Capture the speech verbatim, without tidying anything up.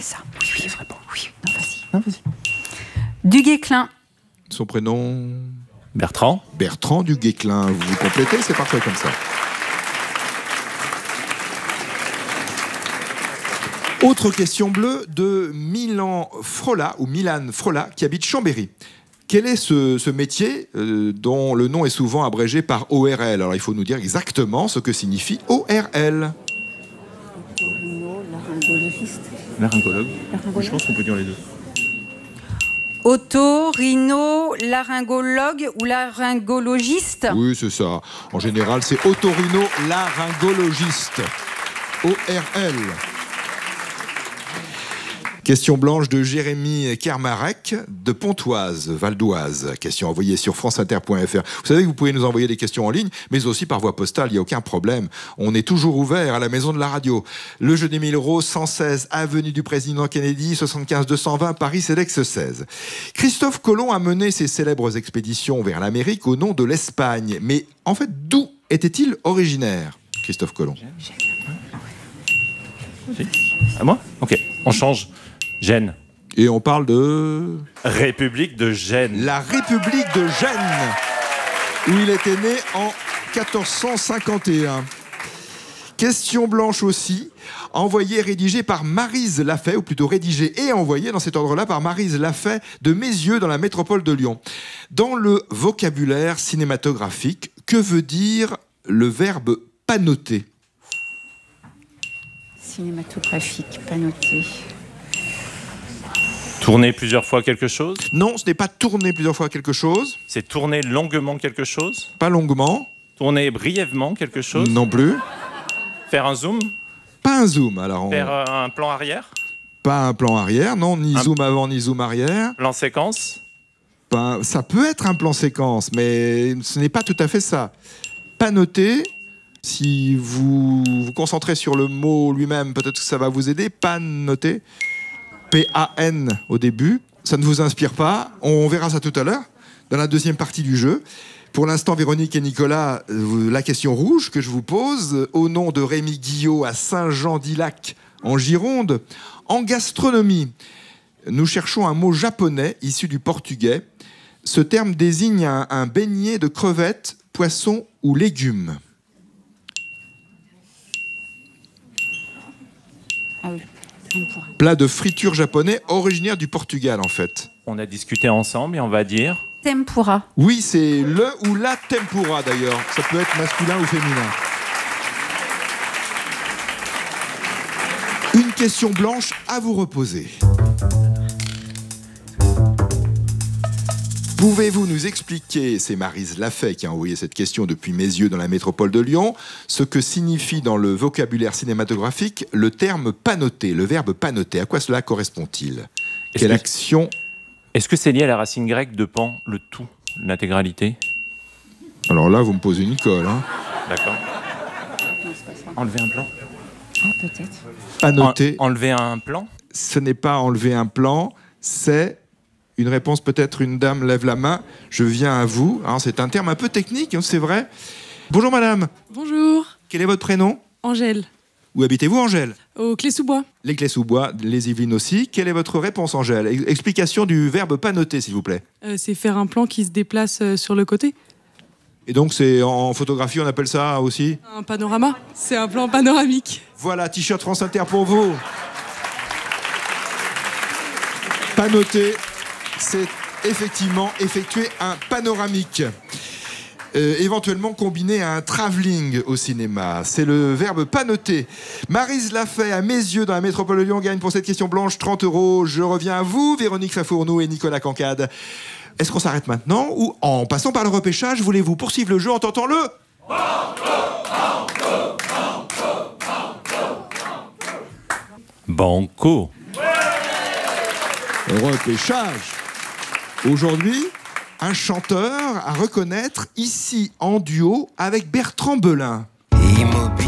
ça. Oui, oui, vraiment. Oui, non, vas-y. Non, vas-y. Du Guesclin. Son prénom Bertrand. Bertrand du Guesclin. Vous vous complétez, c'est parfait comme ça. Autre question bleue de Milan Frola, ou Milan Frola, qui habite Chambéry. Quel est ce, ce métier euh, dont le nom est souvent abrégé par O R L? Alors il faut nous dire exactement ce que signifie O R L. Laryngologiste. Laryngologue. Oui, je pense qu'on peut dire les deux. Otorino-laryngologue ou laryngologiste. Oui, c'est ça. En général, c'est otorino-laryngologiste. O R L. Question blanche de Jérémy Kermarek de Pontoise, Val d'Oise. Question envoyée sur franceinter point f r. Vous savez que vous pouvez nous envoyer des questions en ligne, mais aussi par voie postale, il n'y a aucun problème. On est toujours ouvert à la maison de la radio. Le jeu des mille euros, cent seize avenue du Président Kennedy, soixante-quinze deux cent vingt, Paris, Cedex seize. Christophe Colomb a mené ses célèbres expéditions vers l'Amérique au nom de l'Espagne. Mais en fait, d'où était-il originaire, Christophe Colomb? À moi? Ok, on change. Gênes. Et on parle de... République de Gênes. La République de Gênes, où il était né en quatorze cent cinquante et un. Question blanche aussi, envoyée et rédigée par Maryse Lafay, ou plutôt rédigée et envoyée dans cet ordre-là par Maryse Lafay de Mézieux dans la métropole de Lyon. Dans le vocabulaire cinématographique, que veut dire le verbe panoter? Cinématographique, panoter. Tourner plusieurs fois quelque chose? Non, ce n'est pas tourner plusieurs fois quelque chose. C'est tourner longuement quelque chose? Pas longuement. Tourner brièvement quelque chose? Non plus. Faire un zoom? Pas un zoom. Alors on... Faire euh, un plan arrière? Pas un plan arrière, non, ni un... zoom avant, ni zoom arrière. Plan séquence? Pas... Ça peut être un plan séquence, mais ce n'est pas tout à fait ça. Panoter, si vous vous concentrez sur le mot lui-même, peut-être que ça va vous aider. Panoter. P A N au début, ça ne vous inspire pas, on verra ça tout à l'heure, dans la deuxième partie du jeu. Pour l'instant, Véronique et Nicolas, la question rouge que je vous pose, au nom de Rémi Guillot à Saint-Jean-d'Ilac, en Gironde, en gastronomie, nous cherchons un mot japonais issu du portugais. Ce terme désigne un, un beignet de crevettes, poissons ou légumes. Ah oui. Plat de friture japonais originaire du Portugal, en fait. On a discuté ensemble et on va dire... Tempura. Oui, c'est le ou la tempura, d'ailleurs. Ça peut être masculin ou féminin. Une question blanche à vous reposer. Pouvez-vous nous expliquer, c'est Maryse Lafay qui a envoyé cette question depuis Mézieux dans la métropole de Lyon, ce que signifie dans le vocabulaire cinématographique le terme panoter, le verbe panoter? À quoi cela correspond-il? Est-ce Quelle que... action? Est-ce que c'est lié à la racine grecque de pan, le tout, l'intégralité? Alors là, vous me posez une colle. Hein. D'accord. Enlever un plan? Ah, peut-être. Panoter. En, enlever un plan? Ce n'est pas enlever un plan, c'est... Une réponse, peut-être une dame lève la main. Je viens à vous. Alors, c'est un terme un peu technique, c'est vrai. Bonjour madame. Bonjour. Quel est votre prénom? Angèle. Où habitez-vous, Angèle? Au Clé-sous-Bois. Les Clés-sous-Bois, les Yvelines aussi. Quelle est votre réponse, Angèle? Explication du verbe panoter, s'il vous plaît. Euh, c'est faire un plan qui se déplace euh, sur le côté. Et donc, c'est en photographie, on appelle ça aussi? Un panorama. C'est un plan panoramique. Voilà, t-shirt France Inter pour vous. Panoter, c'est effectivement effectuer un panoramique. Euh, éventuellement combiné à un travelling au cinéma. C'est le verbe panoter. Maryse Lafay à Mézieux dans la métropole de Lyon gagne pour cette question blanche trente euros. Je reviens à vous, Véronique Fafourneau et Nicolas Cancade. Est-ce qu'on s'arrête maintenant ou en passant par le repêchage, voulez-vous poursuivre le jeu en tentant le... Banco. Repêchage. Aujourd'hui, un chanteur à reconnaître ici en duo avec Bertrand Belin.